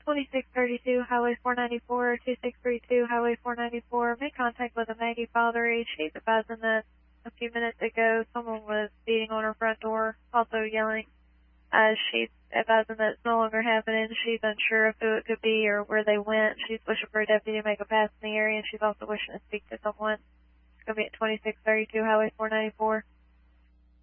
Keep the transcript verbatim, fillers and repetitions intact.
twenty-six thirty-two Highway four ninety-four, two six three two Highway four ninety-four. Made contact with a Maggie Father. She's advising that a few minutes ago someone was beating on her front door, also yelling. Uh, she's advising that it's no longer happening. She's unsure of who it could be or where they went. She's wishing for a deputy to make a pass in the area, and she's also wishing to speak to someone. It's going to be at twenty-six thirty-two Highway four ninety-four.